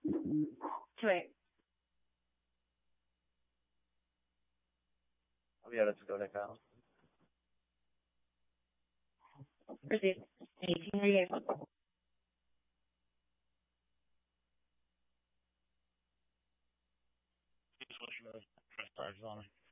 2-8. Yeah, let's go to Kyle. Proceed. 1838. Press stars on it.